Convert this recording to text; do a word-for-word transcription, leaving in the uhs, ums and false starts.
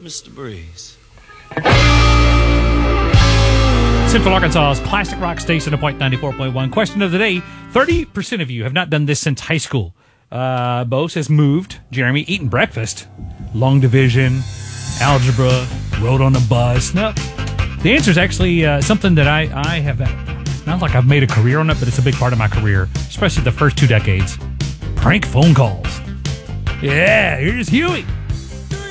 Mister Breeze. Central Arkansas's classic rock station of Point ninety-four point one. Question of the day. thirty percent of you have not done this since high school. Uh, Bo says moved. Jeremy, eating breakfast. Long division, algebra, rode on a bus. No, the answer is actually uh, something that I, I have, it's not like I've made a career on it, but it's a big part of my career, especially the first two decades. Prank phone calls. Yeah, here's Huey.